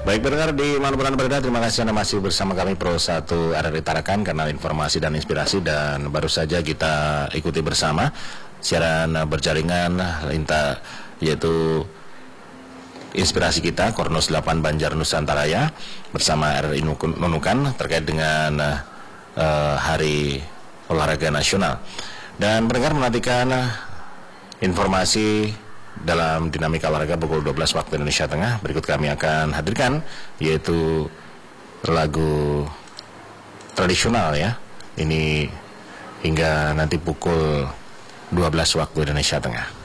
Baik pendengar di manapun Anda berada, terima kasih Anda masih bersama kami Pro 1 RRI Tarakan, kanal informasi dan inspirasi, dan baru saja kita ikuti bersama siaran berjaringan yaitu inspirasi kita Kornos 8 Banjar Nusantara ya, bersama RRI Nunukan terkait dengan Hari Olahraga Nasional. Dan pendengar menantikan informasi dalam dinamika olahraga pukul 12 waktu Indonesia Tengah. Berikut kami akan hadirkan yaitu lagu tradisional ya. Ini hingga nanti pukul 12 waktu Indonesia Tengah.